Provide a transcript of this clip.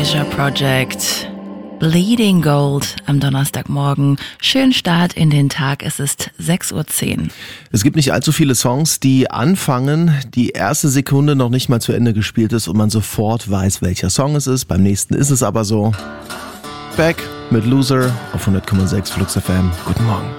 Asia Project. Bleeding Gold am Donnerstagmorgen. Schönen Start in den Tag. Es ist 6:10 Uhr. Es gibt nicht allzu viele Songs, die anfangen, die erste Sekunde noch nicht mal zu Ende gespielt ist und man sofort weiß, welcher Song es ist. Beim nächsten ist es aber so. Back mit Loser auf 100,6 Flux FM. Guten Morgen.